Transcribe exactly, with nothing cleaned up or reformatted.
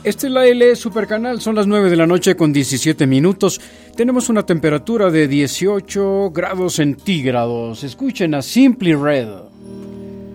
Este es la L Supercanal, son las nueve de la noche con diecisiete minutos. Tenemos una temperatura de dieciocho grados centígrados. Escuchen a Simply Red.